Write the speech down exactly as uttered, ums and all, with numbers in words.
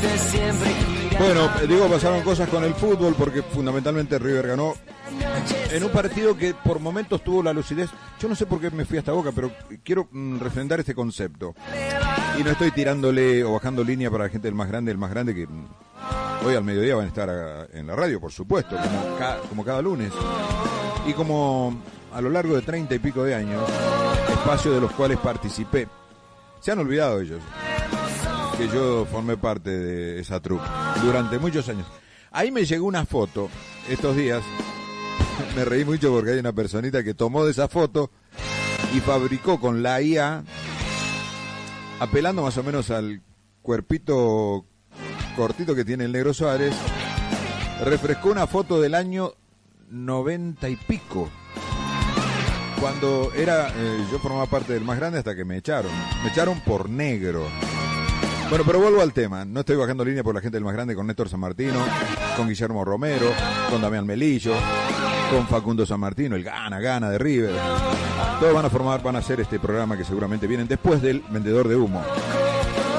Bueno, digo, pasaron cosas con el fútbol porque fundamentalmente River ganó en un partido que por momentos tuvo la lucidez. Yo no sé por qué me fui hasta Boca, pero quiero mm, refrendar este concepto. Y no estoy tirándole o bajando línea para la gente del más grande, el más grande que mm, hoy al mediodía van a estar a, en la radio, por supuesto, como, ca, como cada lunes. Y como a lo largo de treinta y pico de años, espacios de los cuales participé, se han olvidado ellos que yo formé parte de esa troupe durante muchos años. Ahí me llegó una foto estos días. Me reí mucho porque hay una personita que tomó de esa foto y fabricó con la I A, apelando más o menos al cuerpito cortito que tiene el Negro Suárez, refrescó una foto del año noventa y pico, cuando era eh, yo formaba parte del más grande hasta que me echaron. Me echaron por negro. Bueno, pero vuelvo al tema. No estoy bajando línea por la gente del más grande, con Néstor San Martino, con Guillermo Romero, con Damián Melillo, con Facundo San Martino, el gana, gana de River. Todos van a formar, van a hacer este programa que seguramente vienen después del Vendedor de Humo.